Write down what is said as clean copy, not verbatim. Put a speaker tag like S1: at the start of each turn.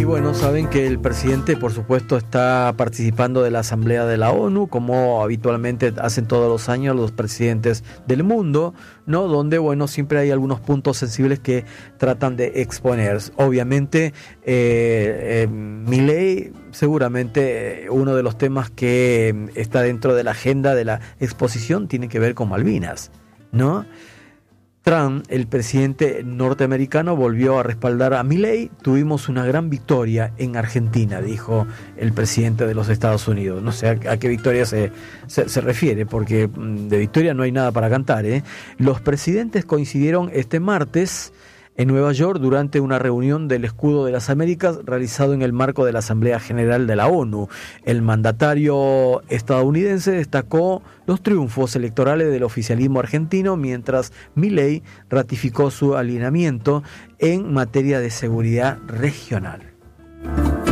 S1: bueno, saben que el presidente, por supuesto, está participando de la Asamblea de la ONU, como habitualmente hacen todos los años los presidentes del mundo, ¿no? Donde, bueno, siempre hay algunos puntos sensibles que tratan de exponer. Obviamente, Milei, seguramente uno de los temas que está dentro de la agenda de la exposición tiene que ver con Malvinas, ¿no? Trump, el presidente norteamericano, volvió a respaldar a Milei. Tuvimos una gran victoria en Argentina, dijo el presidente de los Estados Unidos. No sé a qué victoria se refiere, porque de victoria no hay nada para cantar, ¿eh? Los presidentes coincidieron este martes en Nueva York durante una reunión del Escudo de las Américas realizado en el marco de la Asamblea General de la ONU. El mandatario estadounidense destacó los triunfos electorales del oficialismo argentino, mientras Milei ratificó su alineamiento en materia de seguridad regional.